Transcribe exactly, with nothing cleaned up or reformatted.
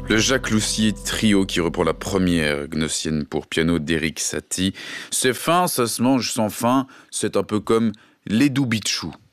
Le Jacques Loussier Trio qui reprend la première gnossienne pour piano d'Erik Satie. C'est fin, ça se mange sans fin, c'est un peu comme les Doubitchou.